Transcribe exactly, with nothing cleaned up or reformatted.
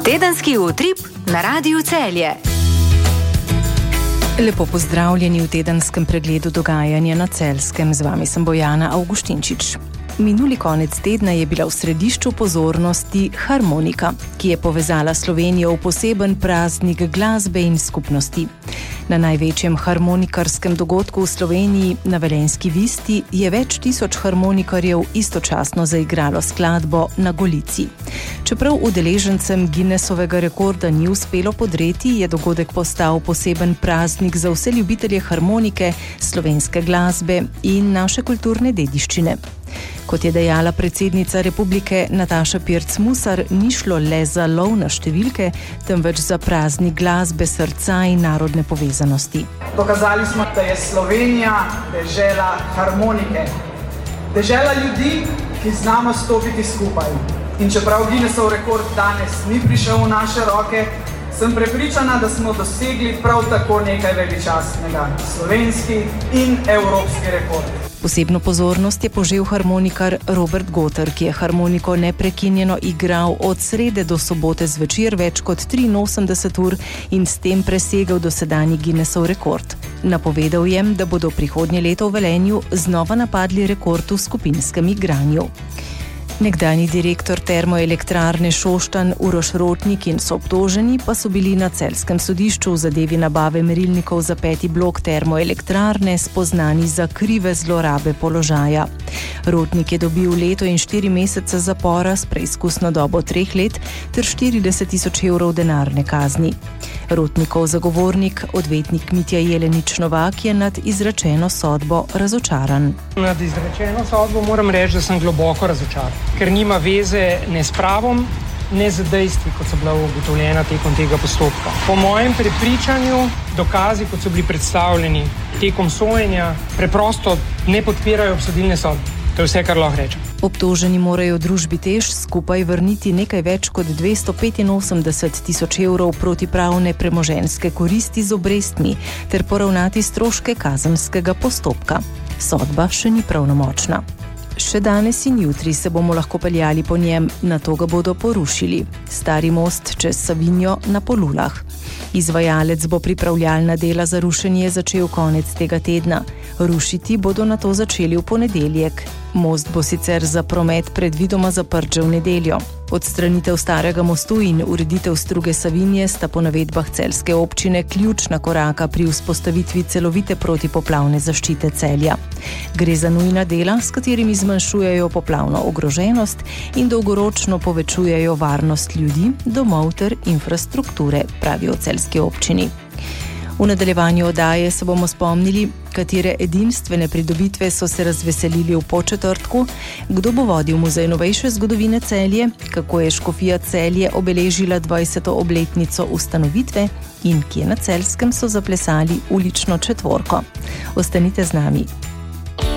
Tedenski utrip na Radiu Celje. Lepo pozdravljeni v tedenskem pregledu dogajanja na Celjskem. Z vami sem Bojana Avguštinčič. Minuli konec tedna je bila v središču pozornosti harmonika, ki je povezala Slovenijo v poseben praznik glasbe in skupnosti. Na največjem harmonikarskem dogodku v Sloveniji, na Velenjski Visti, je več tisoč harmonikarjev istočasno zaigralo skladbo Na Golici. Čeprav udeležencem Guinnessovega rekorda ni uspelo podreti, je dogodek postal poseben praznik za vse ljubitelje harmonike, slovenske glasbe in naše kulturne dediščine. Kot je dejala predsednica republike Nataša Pirc Musar, ni šlo le za lov na številke, temveč za praznik glasbe, srca in narodne povezanosti. Dokazali smo, da je Slovenija dežela harmonike. Dežela ljudi, ki znamo stopiti skupaj. In čeprav Guinnessov rekord danes ni prišel v naše roke, sem prepričana, da smo dosegli prav tako nekaj veličastnega. Slovenski in evropski rekord. Posebno pozornost je požel harmonikar Robert Goter, ki je harmoniko neprekinjeno igral od srede do sobote zvečer več kot triinosemdeset ur in s tem presegel dosedanji Guinnessov rekord. Napovedal je, da bodo prihodnje leto v Velenju znova napadli rekord v skupinskem igranju. Nekdanji direktor termoelektrarne Šoštanj Uroš Rotnik in soobtoženi pa so bili na celjskem sodišču v zadevi nabave merilnikov za peti blok termoelektrarne spoznani za krive zlorabe položaja. Rotnik je dobil leto in štiri mesece zapora s preizkusno dobo treh let ter štirideset tisoč evrov denarne kazni. Rotnikov zagovornik, odvetnik Mitja Jelenič Novak, je nad izrečeno sodbo razočaran. Nad izrečeno sodbo moram reči, da sem globoko razočaran, ker nima veze ne s pravom, ne z dejstvi, kot so bila ugotovljena tekom tega postopka. Po mojem prepričanju dokazi, kot so bili predstavljeni tekom sojenja, preprosto ne podpirajo obsodilne sodbe. To je vse, kar lahko rečem. Obtoženi morajo družbi Teš skupaj vrniti nekaj več kot dvesto petinosemdeset tisoč evrov protipravne premoženjske koristi z obrestmi ter poravnati stroške kazenskega postopka. Sodba še ni pravnomočna. Še danes in jutri se bomo lahko peljali po njem, nato ga bodo porušili. Stari most čez Savinjo na Polulah. Izvajalec bo pripravljalna dela za rušenje začel konec tega tedna. Rušiti bodo nato začeli v ponedeljek. Most bo sicer za promet predvidoma zaprt že v nedeljo. Odstranitev starega mostu in ureditev struge Savinje sta po navedbah celjske občine ključna koraka pri vzpostavitvi celovite protipoplavne zaščite Celja. Gre za nujna dela, s katerimi zmanjšujejo poplavno ogroženost in dolgoročno povečujejo varnost ljudi, domov ter infrastrukture, pravijo v celjski občini. V nadaljevanju oddaje se bomo spomnili, katere edinstvene pridobitve so se razveselili v Podčetrtku, kdo bo vodil Muzej novejše zgodovine Celje, kako je škofija Celje obeležila dvajseto obletnico ustanovitve in kje na Celjskem so zaplesali ulično četvorko. Ostanite z nami.